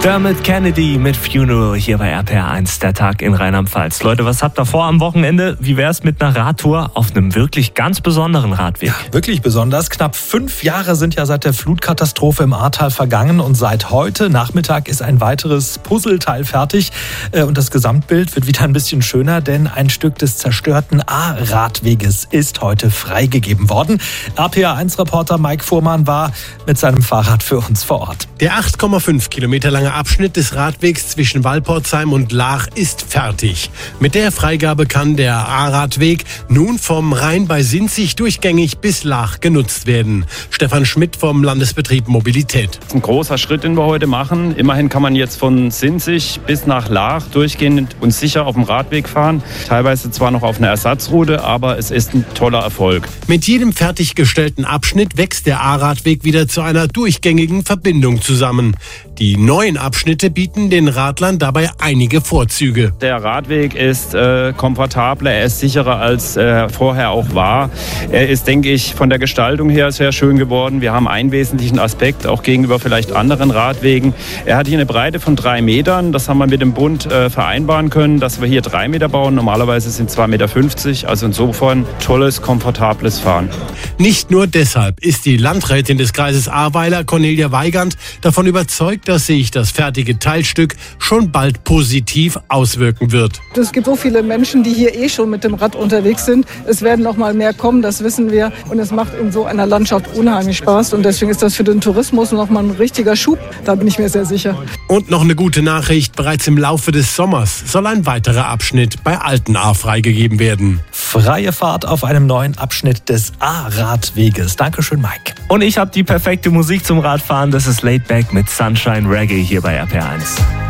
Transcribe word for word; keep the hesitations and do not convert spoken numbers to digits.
Dermot Kennedy mit Funeral hier bei R P R eins, der Tag in Rheinland-Pfalz. Leute, was habt ihr vor am Wochenende? Wie wär's mit einer Radtour auf einem wirklich ganz besonderen Radweg? Ja, wirklich besonders. Knapp fünf Jahre sind ja seit der Flutkatastrophe im Ahrtal vergangen und seit heute Nachmittag ist ein weiteres Puzzleteil fertig und das Gesamtbild wird wieder ein bisschen schöner, denn ein Stück des zerstörten A-Radweges ist heute freigegeben worden. R P R eins Reporter Mike Fuhrmann war mit seinem Fahrrad für uns vor Ort. Der acht Komma fünf Kilometer lange Abschnitt des Radwegs zwischen Walporzheim und Laach ist fertig. Mit der Freigabe kann der A-Radweg nun vom Rhein bei Sinzig durchgängig bis Laach genutzt werden. Stefan Schmidt vom Landesbetrieb Mobilität. Das ist ein großer Schritt, den wir heute machen. Immerhin kann man jetzt von Sinzig bis nach Laach durchgehend und sicher auf dem Radweg fahren. Teilweise zwar noch auf einer Ersatzroute, aber es ist ein toller Erfolg. Mit jedem fertiggestellten Abschnitt wächst der A-Radweg wieder zu einer durchgängigen Verbindung zusammen. Die neuen Abschnitte bieten den Radlern dabei einige Vorzüge. Der Radweg ist äh, komfortabler, er ist sicherer als er äh, vorher auch war. Er ist, denke ich, von der Gestaltung her sehr schön geworden. Wir haben einen wesentlichen Aspekt, auch gegenüber vielleicht anderen Radwegen. Er hat hier eine Breite von drei Metern. Das haben wir mit dem Bund äh, vereinbaren können, dass wir hier drei Meter bauen. Normalerweise sind zwei Meter fünfzig. Also insofern tolles, komfortables Fahren. Nicht nur deshalb ist die Landrätin des Kreises Ahrweiler, Cornelia Weigand, davon überzeugt, dass sich das fertige Teilstück schon bald positiv auswirken wird. Es gibt so viele Menschen, die hier eh schon mit dem Rad unterwegs sind. Es werden noch mal mehr kommen, das wissen wir. Und es macht in so einer Landschaft unheimlich Spaß. Und deswegen ist das für den Tourismus noch mal ein richtiger Schub. Da bin ich mir sehr sicher. Und noch eine gute Nachricht. Bereits im Laufe des Sommers soll ein weiterer Abschnitt bei Altenahr freigegeben werden. Freie Fahrt auf einem neuen Abschnitt des A-Radweges. Dankeschön, Mike. Und ich habe die perfekte Musik zum Radfahren. Das ist Laid Back mit Sunshine Reggae hier bei R P R eins.